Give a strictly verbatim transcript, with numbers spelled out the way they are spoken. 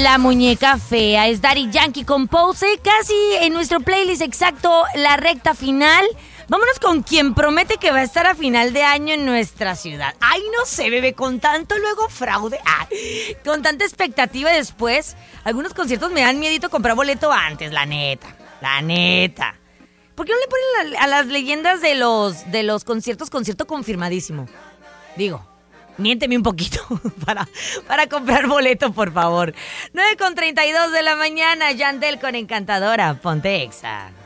La muñeca fea es Daddy Yankee con Pose, casi en nuestro playlist exacto, la recta final. Vámonos con quien promete que va a estar a final de año en nuestra ciudad. Ay, no sé, bebé, con tanto luego fraude, ah, con tanta expectativa después. Algunos conciertos me dan miedito comprar boleto antes, la neta, la neta. ¿Por qué no le ponen la, a las leyendas de los, de los conciertos, concierto confirmadísimo? Digo, miénteme un poquito para, para comprar boleto, por favor. nueve con treinta y dos de la mañana, Yandel con Encantadora, ponte Exa.